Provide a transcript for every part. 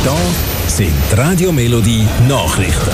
Das sind die Radio Melodie Nachrichten.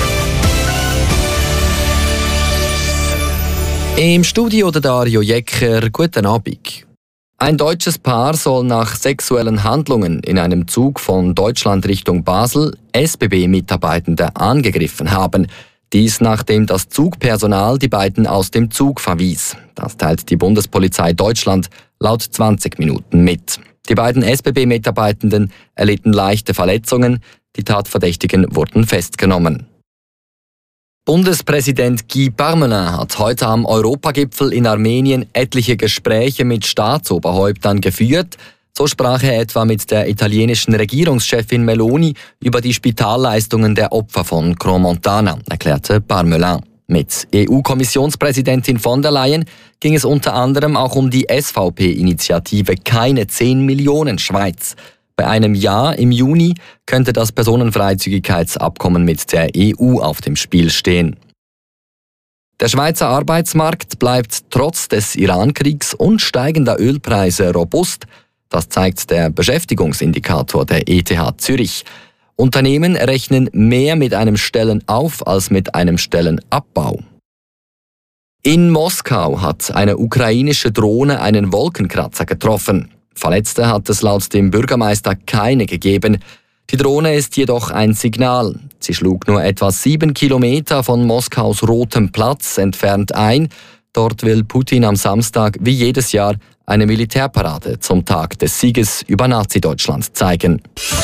Im Studio der Dario Jecker, guten Abend. Ein deutsches Paar soll nach sexuellen Handlungen in einem Zug von Deutschland Richtung Basel SBB-Mitarbeitende angegriffen haben. Dies nachdem das Zugpersonal die beiden aus dem Zug verwies. Das teilt die Bundespolizei Deutschland laut 20 Minuten mit. Die beiden SBB-Mitarbeitenden erlitten leichte Verletzungen. Die Tatverdächtigen wurden festgenommen. Bundespräsident Guy Parmelin hat heute am Europagipfel in Armenien etliche Gespräche mit Staatsoberhäuptern geführt. So sprach er etwa mit der italienischen Regierungschefin Meloni über die Spitalleistungen der Opfer von Crans-Montana, erklärte Parmelin. Mit EU-Kommissionspräsidentin von der Leyen ging es unter anderem auch um die SVP-Initiative Keine 10 Millionen Schweiz. Bei einem Ja im Juni könnte das Personenfreizügigkeitsabkommen mit der EU auf dem Spiel stehen. Der Schweizer Arbeitsmarkt bleibt trotz des Iran-Kriegs und steigender Ölpreise robust. Das zeigt der Beschäftigungsindikator der ETH Zürich. Unternehmen rechnen mehr mit einem Stellenauf- als mit einem Stellenabbau. In Moskau hat eine ukrainische Drohne einen Wolkenkratzer getroffen. Verletzte hat es laut dem Bürgermeister keine gegeben. Die Drohne ist jedoch ein Signal. Sie schlug nur etwa 7 Kilometer von Moskaus Rotem Platz entfernt ein. Dort will Putin am Samstag wie jedes Jahr eine Militärparade zum Tag des Sieges über Nazi-Deutschland zeigen.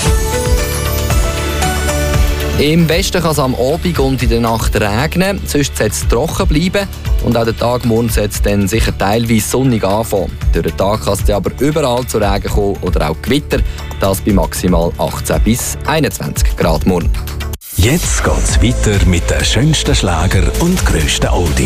Im Westen kann es am Abend und in der Nacht regnen, sonst soll es trocken bleiben und auch der Tag morgen soll es dann sicher teilweise sonnig anfangen. Durch den Tag kann es dann aber überall zu Regen kommen oder auch Gewitter, das bei maximal 18 bis 21 Grad morgen. Jetzt geht's weiter mit den schönsten Schlager und grössten Oldies.